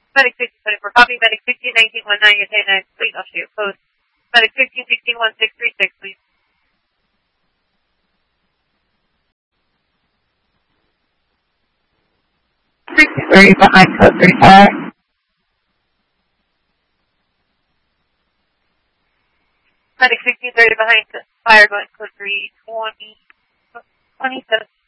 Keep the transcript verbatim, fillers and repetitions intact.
Medic fifteen twenty-four, copy. Medic fifteen nineteen nineteen, you're ten nine, please, I'll show you close. Medic fifteen sixteen sixteen thirty-six, please. Three behind code three five. Medic sixteen thirty behind fire going code three twenty, twenty-seven.